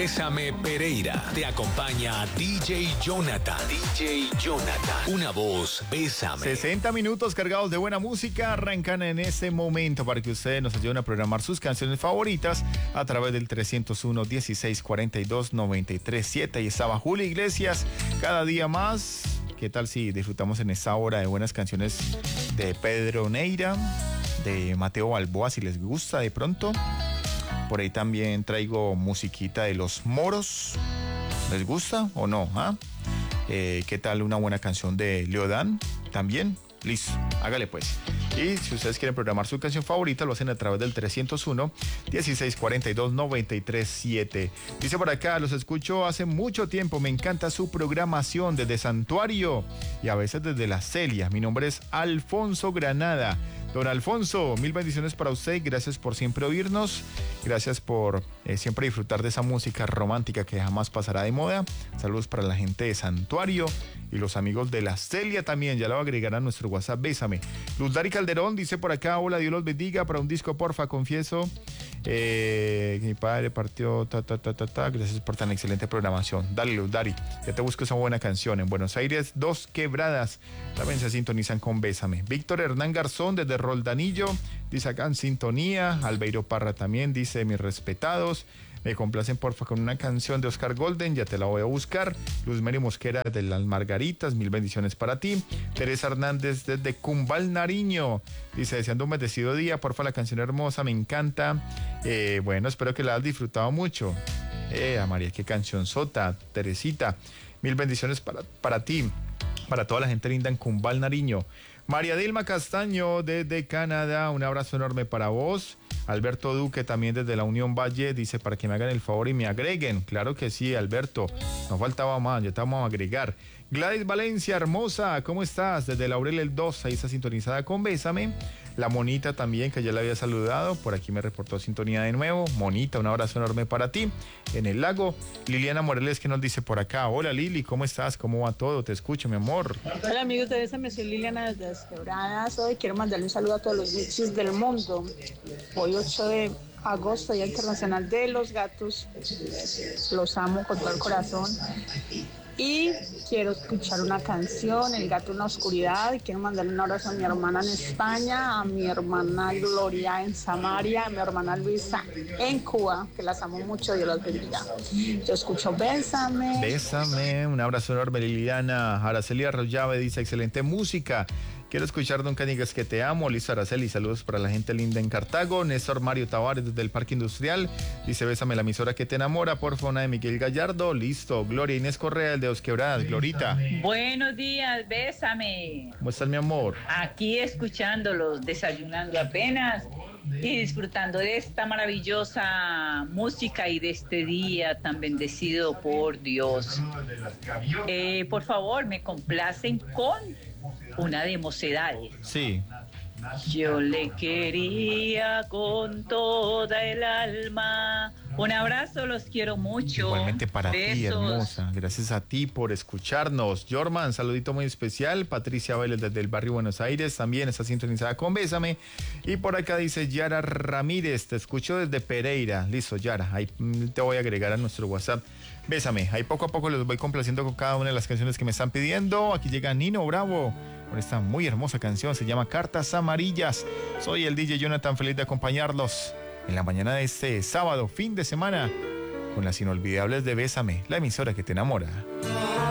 Bésame Pereira. Te acompaña DJ Jonathan. DJ Jonathan. Una voz, Bésame. 60 minutos cargados de buena música arrancan en este momento para que ustedes nos ayuden a programar sus canciones favoritas a través del 301-1642-937. Y estaba Julio Iglesias, cada día más. ¿Qué tal si disfrutamos en esta hora de buenas canciones de Pedro Neira, de Mateo Balboa, si les gusta de pronto? Por ahí también traigo musiquita de Los Moros. ¿Les gusta o no? ¿Qué tal una buena canción de Leodán? También. Listo, hágale pues. Y si ustedes quieren programar su canción favorita, lo hacen a través del 301-1642-937. Dice por acá, los escucho hace mucho tiempo, me encanta su programación desde Santuario y a veces desde La Celia. Mi nombre es Alfonso Granada. Don Alfonso, mil bendiciones para usted, gracias por siempre oírnos, gracias por siempre disfrutar de esa música romántica que jamás pasará de moda. Saludos para la gente de Santuario y los amigos de La Celia también, ya lo agregarán a nuestro WhatsApp, Bésame. Luz Dari Calderón dice por acá, hola, Dios los bendiga, para un disco porfa, confieso mi padre partió, gracias por tan excelente programación. Dale, Luz Dari, ya te busco esa buena canción. En Buenos Aires, Dos Quebradas, también se sintonizan con Bésame. Víctor Hernán Garzón desde Roldanillo dice acá en sintonía. Albeiro Parra también dice, mis respetados, me complacen porfa con una canción de Oscar Golden, ya te la voy a buscar. Luz Mary Mosquera de Las Margaritas, mil bendiciones para ti. Teresa Hernández desde Cumbal, Nariño, dice, deseando un bendecido día, porfa la canción hermosa, me encanta. Bueno, espero que la hayas disfrutado mucho. María, qué canción sota. Teresita, mil bendiciones para ti, para toda la gente linda en Cumbal, Nariño. María Dilma Castaño desde Canadá, un abrazo enorme para vos. Alberto Duque también desde la Unión Valle dice, para que me hagan el favor y me agreguen. Claro que sí, Alberto, nos faltaba más, ya te vamos a agregar. Gladys Valencia, hermosa, ¿cómo estás? Desde Laurel el 2, ahí está sintonizada con Bésame. La Monita también, que ya la había saludado, por aquí me reportó sintonía de nuevo. Monita, un abrazo enorme para ti. En el lago, Liliana Moreles, que nos dice por acá, hola Lili, ¿cómo estás? ¿Cómo va todo? Te escucho, mi amor. Hola amigos de Bésame, soy Liliana desde Las Quebradas. Hoy quiero mandarle un saludo a todos los bichis del mundo. Hoy 8 de agosto, Día Internacional de los Gatos. Los amo con todo el corazón. Y quiero escuchar una canción, El Gato en la Oscuridad, y quiero mandarle un abrazo a mi hermana en España, a mi hermana Gloria en Samaria, a mi hermana Luisa en Cuba, que las amo mucho, Dios las bendiga. Yo escucho Bésame. Bésame, un abrazo enorme, Liliana. Araceli Arroyave dice, excelente música. Quiero escuchar Nunca digas que te amo. Listo, Araceli, saludos para la gente linda en Cartago. Néstor Mario Tavares desde el Parque Industrial dice, Bésame, la emisora que te enamora, porfa, una de Miguel Gallardo. Listo. Gloria Inés Correa, el de Dos Quebradas. Glorita. Buenos días, Bésame. ¿Cómo estás, mi amor? Aquí escuchándolos, desayunando apenas y disfrutando de esta maravillosa música y de este día tan bendecido por Dios. Por favor, me complacen con una de Mocedades. Sí. Yo le quería con toda el alma. Un abrazo, los quiero mucho. Igualmente para Besos. ti, hermosa. Gracias a ti por escucharnos. Jorman, saludito muy especial. Patricia Vélez desde el barrio Buenos Aires también está sintonizada con Bésame. Y por acá dice Yara Ramírez, te escucho desde Pereira. Listo, Yara, ahí te voy a agregar a nuestro WhatsApp. Bésame, ahí poco a poco les voy complaciendo con cada una de las canciones que me están pidiendo. Aquí llega Nino Bravo con esta muy hermosa canción, se llama Cartas Amarillas. Soy el DJ Jonathan, feliz de acompañarlos en la mañana de este sábado, fin de semana, con las inolvidables de Bésame, la emisora que te enamora.